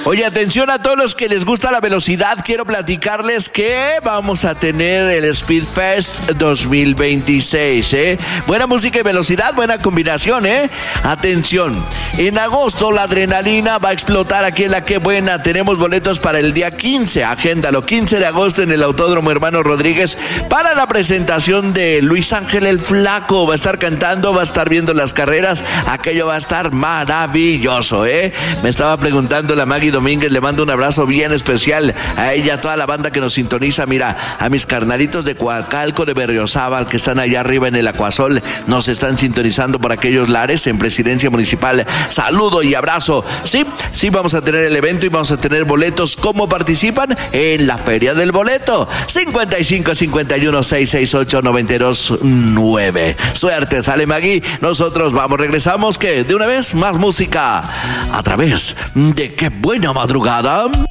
Oye, atención a todos los que les gusta la velocidad. Quiero platicarles que vamos a tener el Speed Fest 2026, Buena música y velocidad, buena combinación, Atención, en agosto la adrenalina va a explotar aquí en La Qué Buena. Tenemos boletos para el día 15, agéndalo, 15 de agosto en el Autódromo Hermano Rodríguez para la presentación de Luis Ángel el Flaco. Va a estar cantando, va a estar viendo las carreras. Aquello va a estar maravilloso, Me estaba preguntando la Maggie Domínguez, le mando un abrazo bien especial a ella, a toda la banda que nos sintoniza. Mira, a mis carnalitos de Coacalco, de Berriozábal, que están allá arriba en el Acuasol, nos están sintonizando por aquellos lares en Presidencia Municipal. Saludo y abrazo. Sí, vamos a tener el evento y vamos a tener boletos. ¿Cómo participan? En la Feria del Boleto. 55 51 668 929. Suerte, sale Maggie. Nosotros regresamos, que de una vez más música a través de Qué Buena Madrugada.